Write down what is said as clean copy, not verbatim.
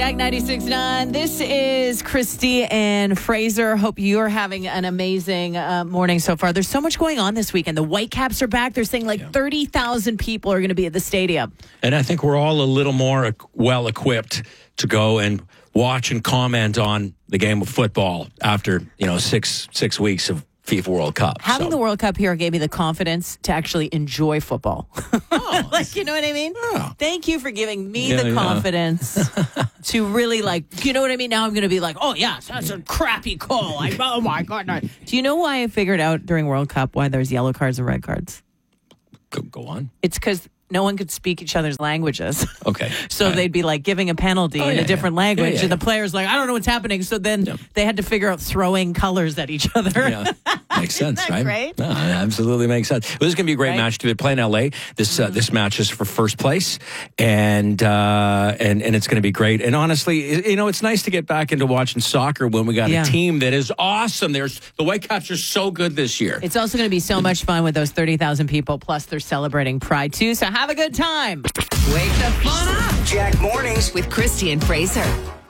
Jack 96.9. This is Christy and Fraser. Hope you're having an amazing morning so far. There's so much going on this weekend. The Whitecaps are back. They're saying 30,000 people are going to be at the stadium. And I think we're all a little more well-equipped to go and watch and comment on the game of football after, 6 weeks of FIFA World Cup. Having the World Cup here gave me the confidence to actually enjoy football. Oh, you know what I mean? Yeah. Thank you for giving me the confidence to really you know what I mean? Now I'm going to be like, oh, yes, that's a crappy call. Oh, my God. No. Do you know why I figured out during World Cup why there's yellow cards and red cards? Go on. It's because no one could speak each other's languages. Okay. So they'd be giving a penalty in a different language, and the player's I don't know what's happening. So then they had to figure out throwing colors at each other. Yeah. Makes sense, Isn't that right? great? No, absolutely makes sense. Well, this is going to be a great match. They play in LA. This match is for first place, and it's going to be great. And honestly, it's nice to get back into watching soccer when we got a team that is awesome. The Whitecaps are so good this year. It's also going to be so much fun with those 30,000 people. Plus, they're celebrating Pride too. So have a good time. Wake the fun up. Jack Mornings with Christy and Fraser.